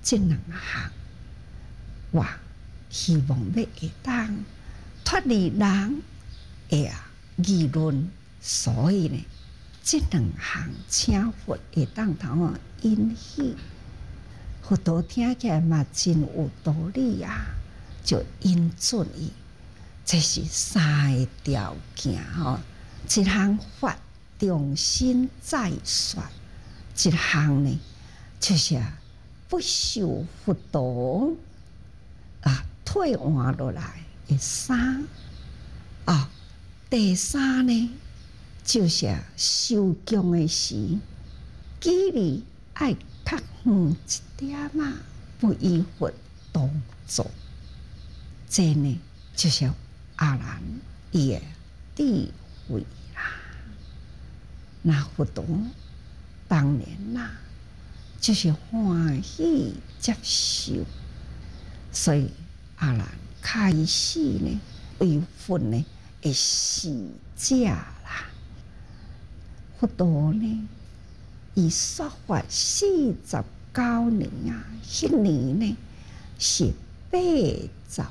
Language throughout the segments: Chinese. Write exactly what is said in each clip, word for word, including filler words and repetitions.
这两项，我希望要会当脱离人的议论，所以呢，这两项请佛会当头啊允许，佛陀听起来嘛真有道理啊，就应准伊。这是三个条件吼，一项法重新再说，一项呢就是不受佛陀啊退换落来的三啊，第三呢就是受供的时，距离爱较远一点啊，不依佛动作，这呢就是阿难伊的智慧啦。那佛陀当年啦，就是欢喜接受，所以阿难开始呢为佛呢的使者啦。佛陀呢，伊说法四十九年啊，迄年呢是八十岁，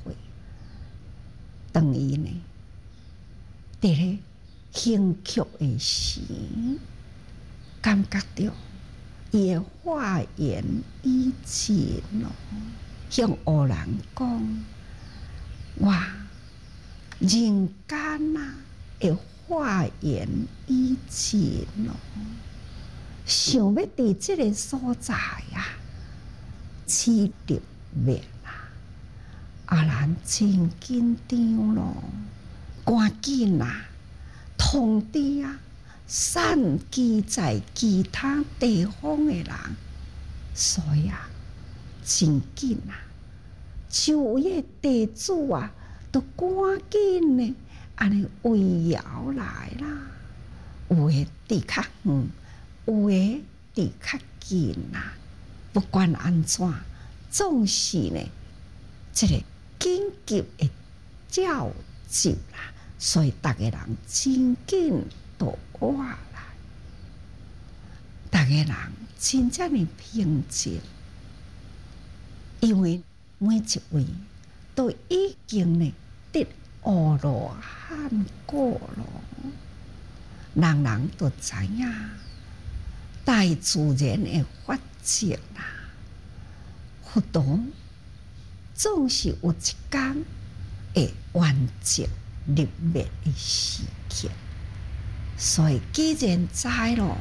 等于呢，伫咧行曲的时，感觉到伊的化言以前咯，向后人讲，哇，人间啊，会化言以前咯，想要伫即个所在啊，起入灭啊，阿难真紧张咯，赶紧啊，通知啊，散居在其他地方的人，所以啊，真紧啊，就有迄地主啊，都赶紧呢，安尼围绕来啦。有诶伫较远，有诶伫较近啦。不管安怎，总是呢，即个紧急诶召集啦。所以逐个人真紧倒活来，逐个人真正诶平静，因为每一位都已经呢得阿罗汉果咯，人人都知影大自然诶法则啦。佛陀总是有一天会完结入灭的时刻，所以既然知咯，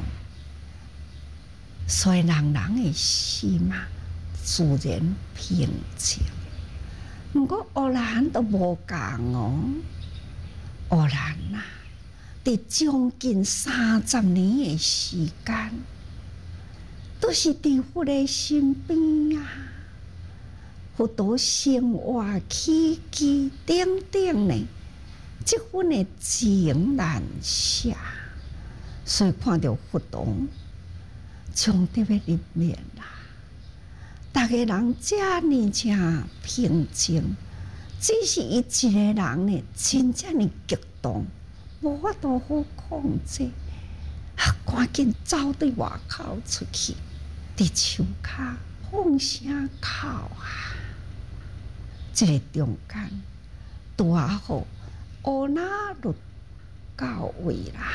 所以人人的心啊，自然平静。不过阿难都无共哦，阿难啊，伫将近三十年的时间，都是伫佛的身边啊。佛陀生活起居等等呢，这份的情难舍，所以看到佛陀将得要入灭啦。大家人这呢正平静，只是伊一个人呢，真正的激动，无法度好控制，啊，赶紧走对外口出去，伫树骹放声哭啊！这个中间拄啊好，乌那律到位啦。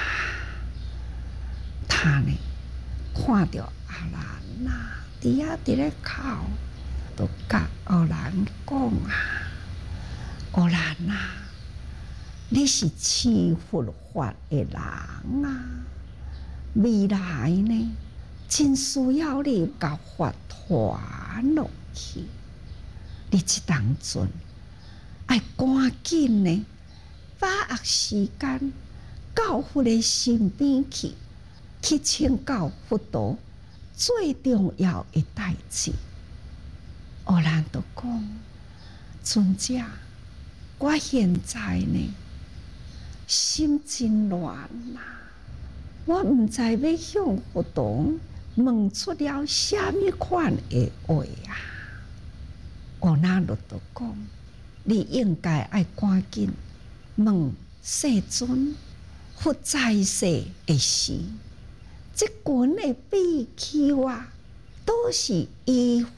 他呢看到阿难呐，伫遐伫咧哭，就甲阿难讲啊：阿难啊，你是持佛法的人啊，未来呢，真需要你甲法传落去。你这当阵爱赶紧呢，把握时间到佛的身边去，去请教佛陀最重要的代志。阿难就讲：尊者，我现在呢心真乱呐、啊，我唔知要向佛陀问出了什么款的话啊。阿难律就讲：你应该爱赶紧问世尊，佛在世的时，这群的比丘啊，都是依